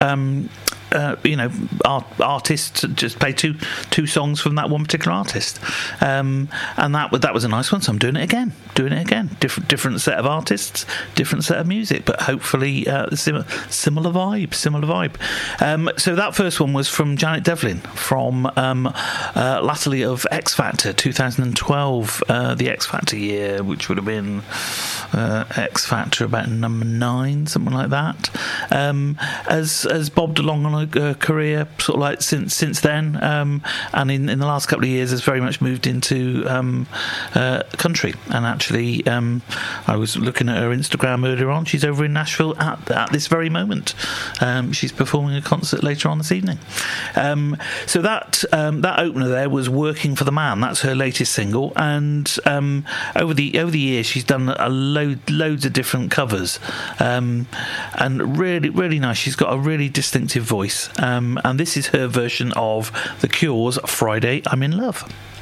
artists just play two songs from that one particular artist, and that was a nice one. So I'm doing it again. Different set of artists, different set of music, but hopefully similar vibe. So that first one was from Janet Devlin from latterly of X Factor 2012, the X Factor year, which would have been X Factor about number 9, something like that. As bobbed along on a career sort of like since then, and in the last couple of years has very much moved into country. And actually, I was looking at her Instagram earlier on. She's over in Nashville at this very moment. She's performing a concert later on this evening. So that opener there was "Working for the Man." That's her latest single, and over the years she's done loads of different covers, and really nice. She's got a really distinctive voice, and this is her version of The Cure's "Friday I'm in Love."